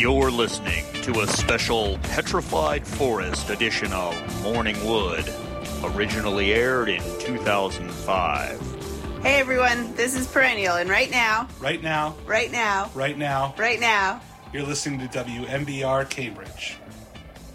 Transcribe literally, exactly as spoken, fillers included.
You're listening to a special Petrified Forest edition of Morning Wood, originally aired in two thousand five. Hey everyone, this is Perennial, and right now, Right now, right now, right now, right now, you're listening to W M B R Cambridge.